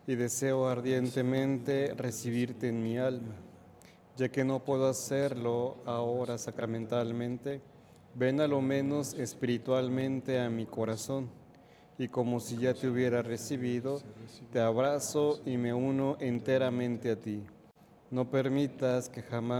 y deseo ardientemente recibirte en mi alma. Ya que no puedo hacerlo ahora sacramentalmente, ven a lo menos espiritualmente a mi corazón, y como si ya te hubiera recibido, te abrazo y me uno enteramente a ti. No permitas que jamás